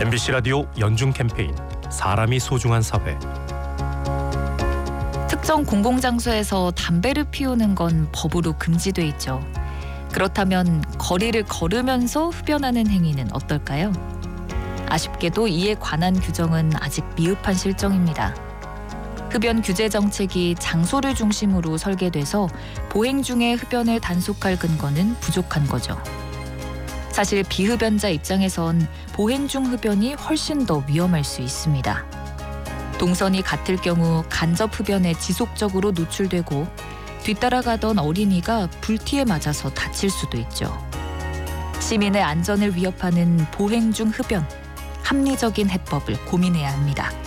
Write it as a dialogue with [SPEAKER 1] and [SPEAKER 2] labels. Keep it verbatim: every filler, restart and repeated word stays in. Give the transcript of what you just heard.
[SPEAKER 1] 엠비씨 라디오 연중 캠페인 사람이 소중한 사회.
[SPEAKER 2] 특정 공공장소에서 담배를 피우는 건 법으로 금지돼 있죠. 그렇다면 거리를 걸으면서 흡연하는 행위는 어떨까요? 아쉽게도 이에 관한 규정은 아직 미흡한 실정입니다. 흡연 규제 정책이 장소를 중심으로 설계돼서 보행 중에 흡연을 단속할 근거는 부족한 거죠. 사실 비흡연자 입장에선 보행 중 흡연이 훨씬 더 위험할 수 있습니다. 동선이 같을 경우 간접 흡연에 지속적으로 노출되고 뒤따라가던 어린이가 불티에 맞아서 다칠 수도 있죠. 시민의 안전을 위협하는 보행 중 흡연, 합리적인 해법을 고민해야 합니다.